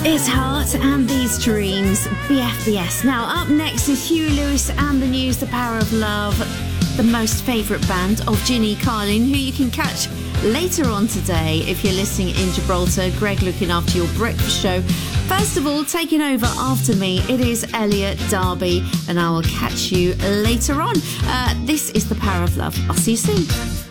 It's Heart and These Dreams, BFBS. Now, up next is Huey Lewis and the News, The Power of Love, the most favourite band of Ginny Carlin, who you can catch later on today if you're listening in Gibraltar. Greg looking after your breakfast show. First of all, taking over after me, it is Elliot Darby, and I will catch you later on. This is The Power of Love. I'll see you soon.